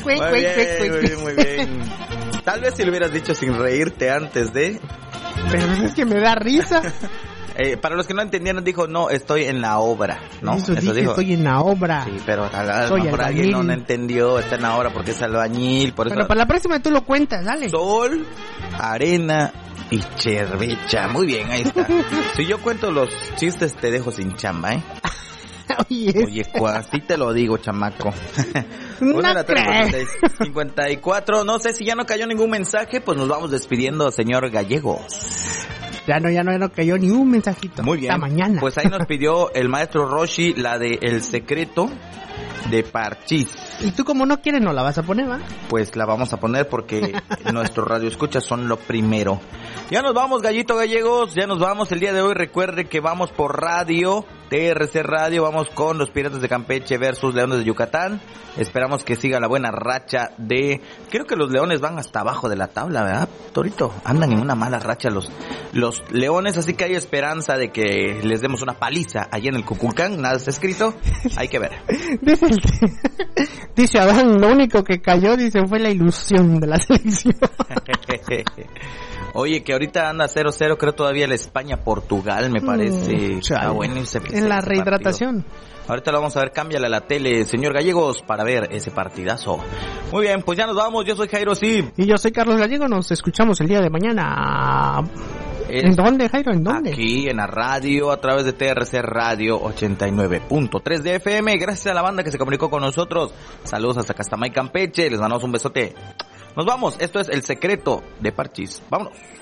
Muy bien. Tal vez si lo hubieras dicho sin reírte antes de... Pero es que me da risa. Para los que no entendieron, dijo, no, estoy en la obra, ¿no? Eso dijo. Estoy en la obra. Sí, pero a lo mejor alguien no entendió, está en la obra porque es albañil, por eso... Pero para la próxima tú lo cuentas, dale. Sol, arena y chervicha. Muy bien, ahí está. Si yo cuento los chistes, te dejo sin chamba, ¿eh? Oye, así te lo digo, chamaco. No 54, no sé si ya no cayó ningún mensaje, pues nos vamos despidiendo, señor Gallego. Ya no cayó ni un mensajito. Muy bien. Hasta mañana. Pues ahí nos pidió el maestro Roshi la de El Secreto de Parchís. Y tú como no quieres no la vas a poner, ¿va? Pues la vamos a poner porque nuestros radioescuchas son lo primero. Ya nos vamos, Gallito Gallegos, ya nos vamos el día de hoy. Recuerde que vamos por radio, TRC Radio, vamos con los Piratas de Campeche versus Leones de Yucatán. Esperamos que siga la buena racha de... Creo que los Leones van hasta abajo de la tabla, ¿verdad, Torito? Andan en una mala racha los Leones, así que hay esperanza de que les demos una paliza allá en el Cuculcán. Nada está escrito, hay que ver. Dice Adán, lo único que cayó, dice, fue la ilusión de la selección. Oye, que ahorita anda 0-0, creo todavía la España-Portugal, me parece. Está bueno en la rehidratación. Partido. Ahorita lo vamos a ver, cámbiale a la tele, señor Gallegos, para ver ese partidazo. Muy bien, pues ya nos vamos, yo soy Jairo Sib. Y yo soy Carlos Gallego, nos escuchamos el día de mañana. ¿En dónde, Jairo? ¿En dónde? Aquí, en la radio, a través de TRC Radio 89.3 de FM. Gracias a la banda que se comunicó con nosotros. Saludos hasta Castamay, Campeche, les mandamos un besote. Nos vamos, esto es El Secreto de Parchís. Vámonos.